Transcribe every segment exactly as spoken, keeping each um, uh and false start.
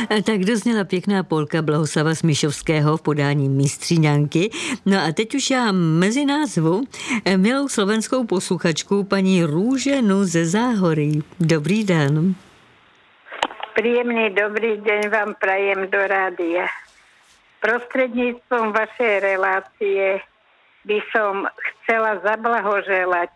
Tak dozněla pěkná polka Blahoslava Smišovského v podání mistříňanky. No a teď už já mezi názvu milou slovenskou posluchačku paní Rúženu ze Záhorí. Dobrý den. Príjemný dobrý deň vám prajem do rádia. Prostredníctvom vašej relácie by som chcela zablahoželať.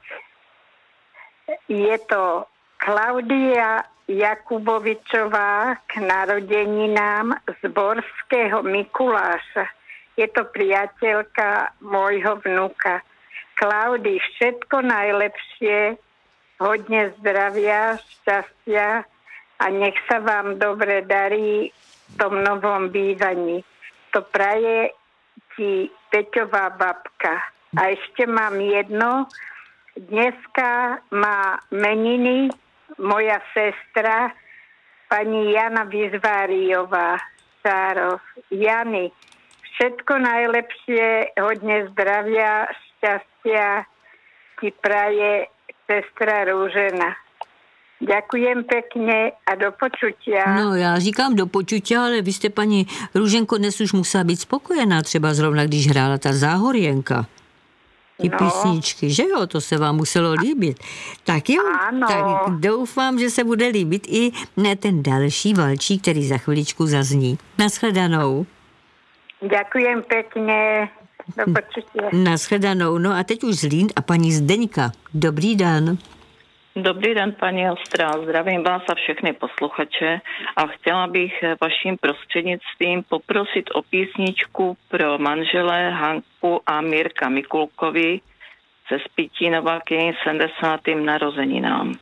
Je to Klaudia Jakubovičová k narodeninám z Borského Mikuláša. Je to priateľka môjho vnuka. Klaudii, všetko najlepšie, hodne zdravia, šťastia a nech sa vám dobre darí v tom novom bývaní. To praje ti Peťová babka. A ešte mám jedno. Dneska má meniny moja sestra, pani Jana Vizváriová, Sárov. Jany, všetko najlepšie, hodne zdravia, šťastia ti praje sestra Rúžena. Děkujem pěkně a do počutia. No já říkám do počutia, ale vy jste, paní Růženko, dnes už musela být spokojená, třeba zrovna když hrála ta Záhorienka. Ty no. písničky, že jo, to se vám muselo líbit. Tak jo, ano. Tak doufám, že se bude líbit i ne ten další valčík, který za chviličku zazní. Naschledanou. Děkujem pěkně, do počutia. Naschledanou, no a teď už Zlín a paní Zdeňka. Dobrý den. Dobrý den, paní Ostrá. Zdravím vás a všechny posluchače a chtěla bych vaším prostřednictvím poprosit o písničku pro manželé Hanku a Mirka Mikulkovi ze Spitínova k jejím sedmdesátým narozeninám.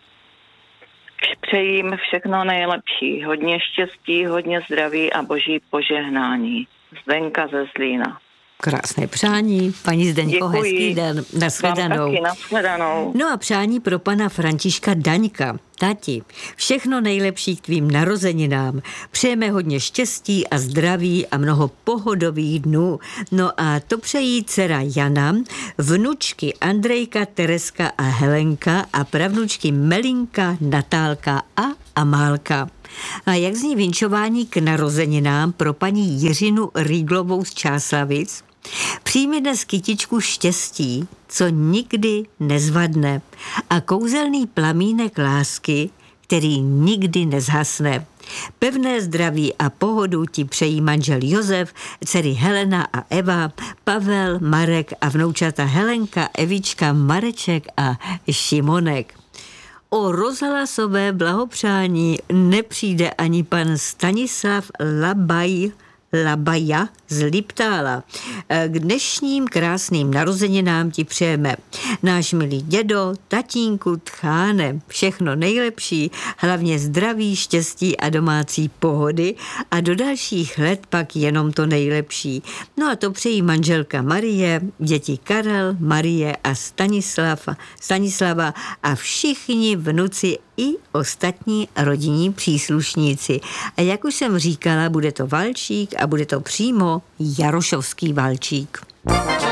Přeji jim všechno nejlepší, hodně štěstí, hodně zdraví a boží požehnání. Zdenka ze Zlína. Krásné přání, paní Zdeňko, Děkuji. Hezký den, nashledanou. Taky, nashledanou. No a přání pro pana Františka Daňka. Tati, všechno nejlepší k tvým narozeninám. Přejeme hodně štěstí a zdraví a mnoho pohodových dnů. No a to přejí dcera Jana, vnučky Andrejka, Tereska a Helenka a pravnučky Melinka, Natálka a Amálka. A jak zní vinčování k narozeninám pro paní Jiřinu Rýglovou z Čáslavic? Přijmi dnes kytičku štěstí, co nikdy nezvadne, a kouzelný plamínek lásky, který nikdy nezhasne. Pevné zdraví a pohodu ti přejí manžel Josef, dcery Helena a Eva, Pavel, Marek a vnoučata Helenka, Evička, Mareček a Šimonek. O rozhlasové blahopřání nepřijde ani pan Stanislav Labaj, Labaja z Liptála. K dnešním krásným narozeninám ti přejeme, náš milý dědo, tatínku, tcháne, všechno nejlepší, hlavně zdraví, štěstí a domácí pohody a do dalších let pak jenom to nejlepší. No a to přejí manželka Marie, děti Karel, Marie a Stanislav, Stanislava a všichni vnuci i ostatní rodinní příslušníci. A jak už jsem říkala, bude to valčík a bude to přímo Jarošovský valčík.